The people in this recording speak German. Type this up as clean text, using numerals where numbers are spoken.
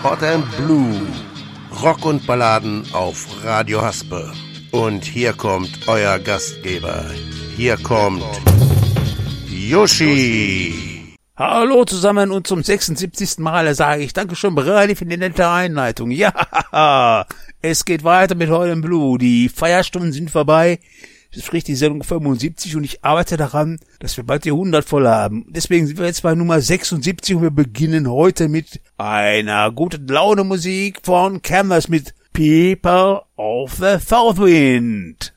Hot and Blue. Rock und Balladen auf Radio Haspe. Und hier kommt euer Gastgeber. Hier kommt Yoshi. Hallo zusammen und zum 76. Mal sage ich Dankeschön, Brady, für die nette Einleitung. Ja, es geht weiter mit Hot and Blue. Die Feierstunden sind vorbei. Das spricht die Sendung 75 und ich arbeite daran, dass wir bald die 100 voll haben. Deswegen sind wir jetzt bei Nummer 76 und wir beginnen heute mit einer guten Laune Musik von Canvas mit People of the South Wind.